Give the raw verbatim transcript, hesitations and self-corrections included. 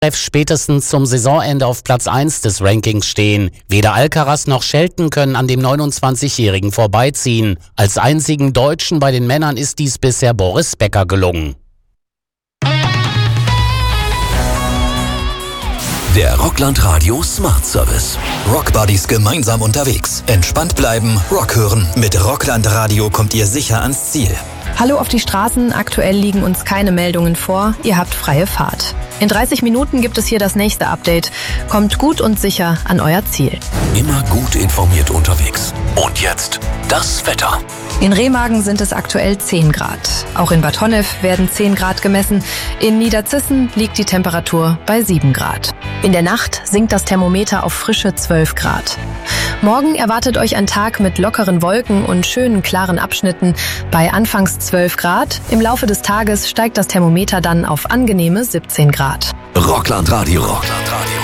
spätestens zum Saisonende auf Platz eins des Rankings stehen. Weder Alcaraz noch Shelton können an dem neunundzwanzigjährigen vorbeiziehen. Als einzigen Deutschen bei den Männern ist dies bisher Boris Becker gelungen. Der Rockland Radio Smart Service. Rock Buddies gemeinsam unterwegs. Entspannt bleiben, Rock hören. Mit Rockland Radio kommt ihr sicher ans Ziel. Hallo auf die Straßen, aktuell liegen uns keine Meldungen vor, ihr habt freie Fahrt. In dreißig Minuten gibt es hier das nächste Update. Kommt gut und sicher an euer Ziel. Immer gut informiert unterwegs. Und jetzt das Wetter. In Remagen sind es aktuell zehn Grad. Auch in Bad Honnef werden zehn Grad gemessen. In Niederzissen liegt die Temperatur bei sieben Grad. In der Nacht sinkt das Thermometer auf frische zwölf Grad. Morgen erwartet euch ein Tag mit lockeren Wolken und schönen klaren Abschnitten bei anfangs zwölf Grad. Im Laufe des Tages steigt das Thermometer dann auf angenehme siebzehn Grad. Rockland Radio. Rockland.